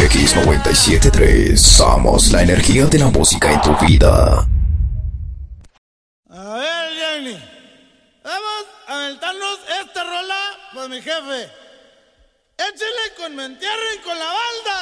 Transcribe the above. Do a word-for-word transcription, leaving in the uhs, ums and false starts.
X noventa y siete punto tres. Somos la energía de la música en tu vida. A ver, Jenny, vamos a aventarnos esta rola, pues mi jefe. Échale con me entierren con la banda.